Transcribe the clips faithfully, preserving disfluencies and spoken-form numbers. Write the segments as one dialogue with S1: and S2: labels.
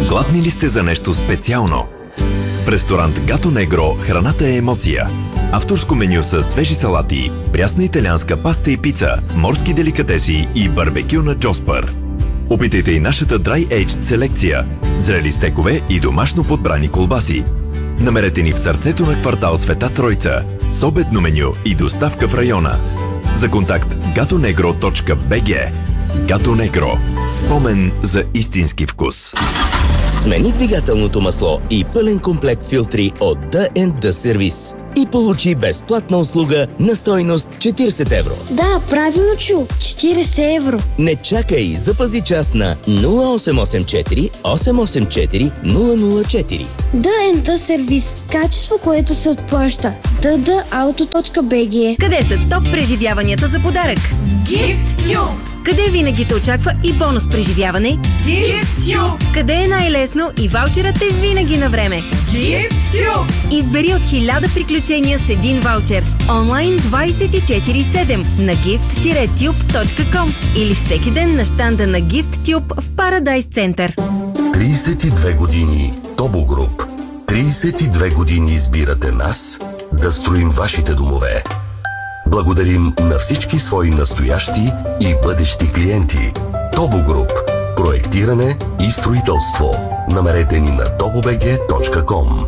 S1: Гладни ли сте за нещо специално? В ресторант Гато Негро храната е емоция. Авторско меню с свежи салати, прясна италианска паста и пица, морски деликатеси и барбекю на Джоспър. Опитайте и нашата Dry Aged селекция, зрели стекове и домашно подбрани колбаси. Намерете ни в сърцето на квартал Света Тройца, с обедно меню и доставка в района. За контакт gatonegro точка би джи. Гато Негро. Спомен за истински вкус.
S2: Смени двигателното масло и пълен комплект филтри от Ди енд Ди сервис и получи безплатна услуга на стойност четирийсет евро.
S3: Да, правилно чу. четирийсет евро.
S2: Не чакай, запази час на нула осем осем четири осем осем четири нула нула четири.
S3: Ди енд Ди сервис. Качество, което се отплаща. ди ди ауто точка би джи.
S4: Къде са топ преживяванията за подарък?
S5: GiftTube!
S4: Къде винаги те очаква и бонус преживяване?
S5: GiftTube!
S4: Къде е най-лесно и ваучерът е винаги на време?
S5: GiftTube!
S4: Избери от хиляда приключения с един ваучер. Онлайн двайсет и четири седем на gift tube точка ком или всеки ден на щанда на GiftTube в Парадайс Център.
S6: трийсет и две години Тобо Груп. трийсет и две години избирате нас да строим вашите домове. Благодарим на всички свои настоящи и бъдещи клиенти. Тобо Груп. Проектиране и строителство. Намерете ни на тобо би джи точка ком.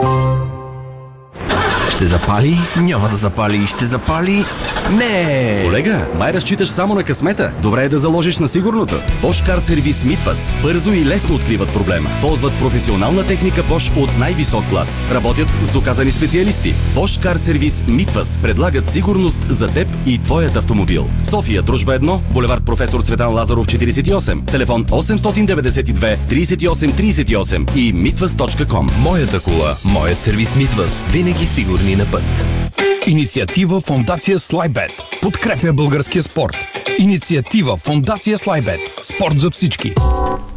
S7: Ще запали? Няма да запали. Ще запали? Не!
S8: Колега, май разчиташ само на късмета. Добре е да заложиш на сигурното. Bosch Car Service Mitwas бързо и лесно откриват проблема. Ползват професионална техника Bosch от най-висок клас. Работят с доказани специалисти. Bosch Car Service Mitwas предлагат сигурност за теб и твоят автомобил. София, Дружба едно, булевард Професор Цветан Лазаров четирийсет и осем, телефон осем деветдесет и две трийсет и осем трийсет и осем и mitwas точка ком.
S7: Моята кола, моят сервис Mitwas. Винаги сигурни на път. Инициатива Фондация Слайбет. Подкрепя българския спорт. Инициатива Фондация Слайбет. Спорт за всички.